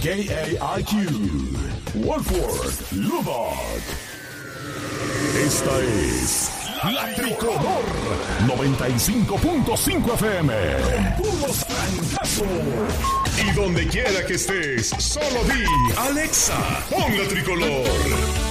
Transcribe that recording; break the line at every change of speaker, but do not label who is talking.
KAIQ, Wolford, Lubbock. Esta es La Tricolor 95.5 FM. Puros francazos. Y donde quiera que estés, solo di Alexa, pon La Tricolor.